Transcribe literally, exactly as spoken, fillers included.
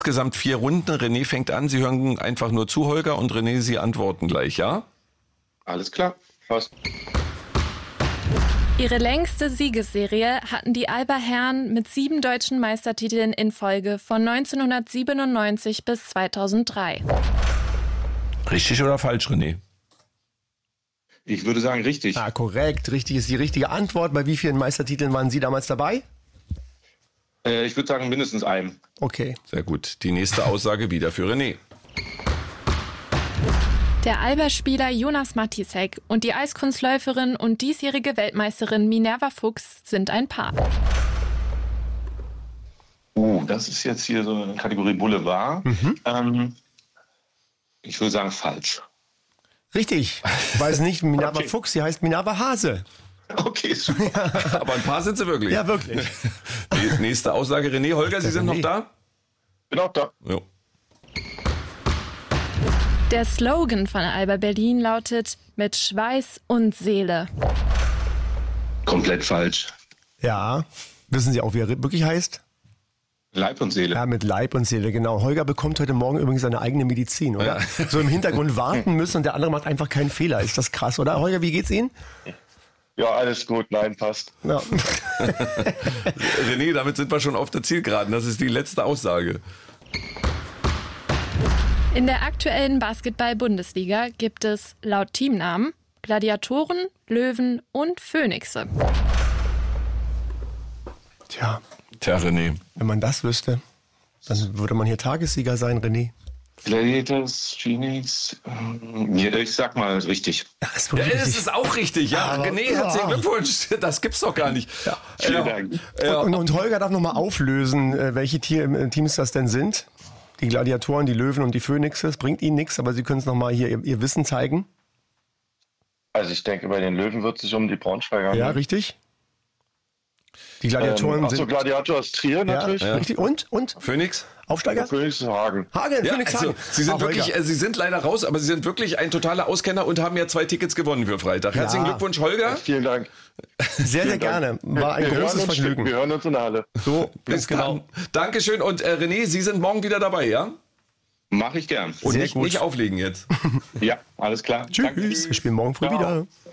insgesamt vier Runden. René fängt an, Sie hören einfach nur zu, Holger, und René, Sie antworten gleich, ja? Alles klar, passt. Ihre längste Siegesserie hatten die Alba Herren mit sieben deutschen Meistertiteln in Folge von neunzehnhundertsiebenundneunzig bis zweitausenddrei. Richtig oder falsch, René? Ich würde sagen, richtig. Ah, korrekt. Richtig ist die richtige Antwort. Bei wie vielen Meistertiteln waren Sie damals dabei? Äh, ich würde sagen, mindestens einem. Okay. Sehr gut. Die nächste Aussage wieder für René. Der Alba-Spieler Jonas Matisek und die Eiskunstläuferin und diesjährige Weltmeisterin Minerva Fuchs sind ein Paar. Uh, das ist jetzt hier so eine Kategorie Boulevard. Mhm. Ähm, ich würde sagen, falsch. Richtig. Weiß nicht, Minerva Okay. Fuchs, sie heißt Minerva Hase. Okay, super. Aber ein paar sind Sie wirklich. Ja, wirklich. Die nächste Aussage, René. Holger, Sie sind noch René. da? Bin auch da. Jo. Der Slogan von Alba Berlin lautet mit Schweiß und Seele. Komplett falsch. Ja. Wissen Sie auch, wie er wirklich heißt? Leib und Seele. Ja, mit Leib und Seele, genau. Holger bekommt heute Morgen übrigens seine eigene Medizin, oder? Ja. So im Hintergrund warten müssen und der andere macht einfach keinen Fehler. Ist das krass, oder? Holger, wie geht's Ihnen? Ja, alles gut. Nein, passt. Ja. René, damit sind wir schon auf der Zielgeraden. Das ist die letzte Aussage. In der aktuellen Basketball-Bundesliga gibt es laut Teamnamen Gladiatoren, Löwen und Phönixe. Tja, Tja, René. wenn man das wüsste, dann würde man hier Tagessieger sein, René. Gladiators, Phoenix. Ähm, ja, ich sag mal richtig. Ja, ist Ja, wirklich das richtig. ist auch richtig. Ja, Aber- René, herzlichen Ja. Glückwunsch. Das gibt's doch gar nicht. Ja. Vielen Dank. Ja. Und, und Holger darf nochmal auflösen, äh, welche Tier, äh, Teams das denn sind. Die Gladiatoren, die Löwen und die Phönixe. Es bringt Ihnen nichts, aber Sie können es nochmal hier ihr, ihr Wissen zeigen. Also ich denke, bei den Löwen wird es sich um die Braunschweiger Ja, handeln. richtig. Die Gladiatoren Ähm, Achso, sind... Gladiator ist Trier Ja, natürlich. ja. Richtig. Und? Und? Phoenix? Aufsteiger? Phoenix ist Hagen. Hagen, Ja, Phoenix also, Hagen. Sie sind Ah, wirklich, Holger. äh, Sie sind leider raus, aber Sie sind wirklich ein totaler Auskenner und haben ja zwei Tickets gewonnen für Freitag. Herzlichen Ja. Glückwunsch, Holger. Vielen Dank. Sehr, sehr Vielen gerne. Dank. War ein wir hören großes uns, Vergnügen. Wir hören uns in der Halle. So, Bis dann. Dankeschön. Und äh, René, Sie sind morgen wieder dabei, ja? Mache ich gern. Und Sehr nicht, gut. nicht auflegen jetzt. Ja, alles klar. Tschüss. Danke. Wir spielen morgen früh Ciao. wieder.